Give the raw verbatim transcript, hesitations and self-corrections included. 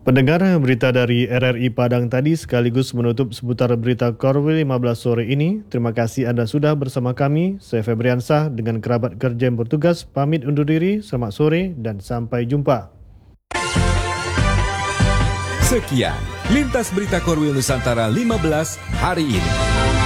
Pendengar berita dari R R I Padang tadi sekaligus menutup seputar berita Korwil lima belas sore ini. Terima kasih Anda sudah bersama kami. Saya Febriansah dengan kerabat kerja yang bertugas pamit undur diri. Selamat sore dan sampai jumpa. Sekian Lintas Berita Korwil Nusantara lima belas hari ini.